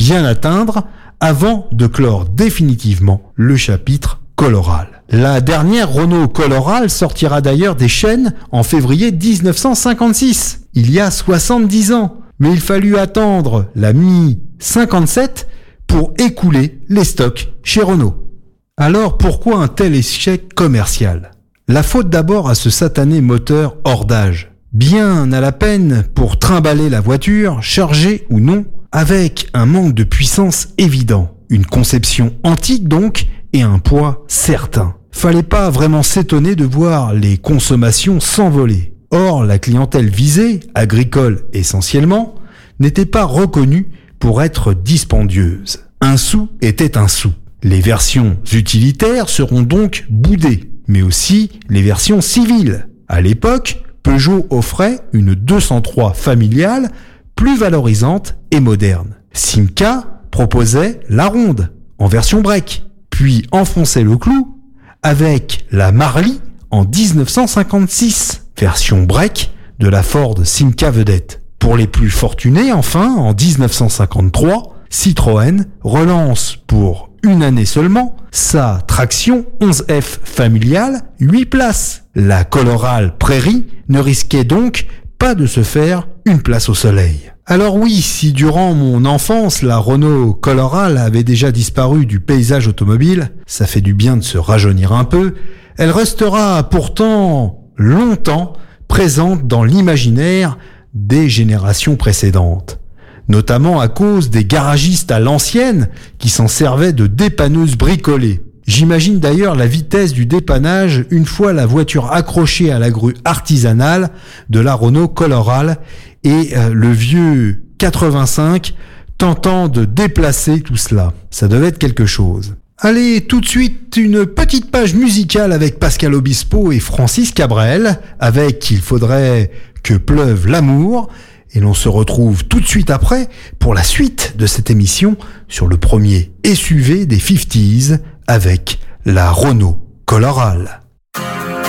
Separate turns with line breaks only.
bien atteindre avant de clore définitivement le chapitre Coloral. La dernière Renault Coloral sortira d'ailleurs des chaînes en février 1956, il y a 70 ans. Mais il fallut attendre la mi-57 pour écouler les stocks chez Renault. Alors pourquoi un tel échec commercial ? La faute d'abord à ce satané moteur hors d'âge. Bien à la peine pour trimballer la voiture, chargée ou non, avec un manque de puissance évident. Une conception antique donc, et un poids certain. Fallait pas vraiment s'étonner de voir les consommations s'envoler. Or, la clientèle visée, agricole essentiellement, n'était pas reconnue pour être dispendieuse. Un sou était un sou. Les versions utilitaires seront donc boudées, mais aussi les versions civiles. À l'époque, Peugeot offrait une 203 familiale plus valorisante et moderne. Simca proposait la ronde en version break, puis enfonçait le clou avec la Marley en 1956, version break de la Ford Simca vedette. Pour les plus fortunés, enfin, en 1953, Citroën relance pour une année seulement sa traction 11F familiale 8 places. La Coloral Prairie ne risquait donc pas de se faire une place au soleil. Alors oui, si durant mon enfance la Renault Coloral avait déjà disparu du paysage automobile, ça fait du bien de se rajeunir un peu, elle restera pourtant longtemps présente dans l'imaginaire des générations précédentes, notamment à cause des garagistes à l'ancienne qui s'en servaient de dépanneuses bricolées. J'imagine d'ailleurs la vitesse du dépannage une fois la voiture accrochée à la grue artisanale de la Renault Coloral et le vieux 85 tentant de déplacer tout cela. Ça devait être quelque chose. Allez, tout de suite, une petite page musicale avec Pascal Obispo et Francis Cabrel, avec Il faudrait que pleuve l'amour, et l'on se retrouve tout de suite après pour la suite de cette émission sur le premier SUV des 50s avec la Renault Coloral.